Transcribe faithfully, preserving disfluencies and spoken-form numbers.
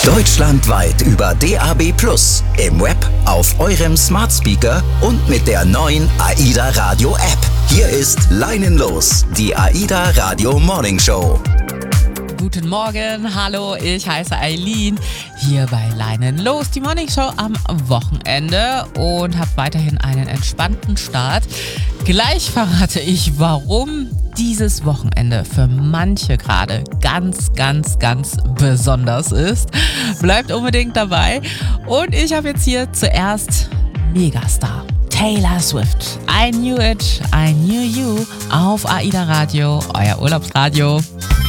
Deutschlandweit über D A B plus, im Web, auf eurem Smart Speaker und mit der neuen AIDA Radio App. Hier ist Leinenlos, die AIDA Radio Morning Show. Guten Morgen, hallo, ich heiße Eileen, hier bei Leinenlos, die Morning Show am Wochenende und habe weiterhin einen entspannten Start. Gleich verrate ich, warum dieses Wochenende für manche gerade ganz, ganz, ganz besonders ist. Bleibt unbedingt dabei. Und ich habe jetzt hier zuerst Megastar Taylor Swift. I knew it, I knew you auf AIDA Radio, euer Urlaubsradio.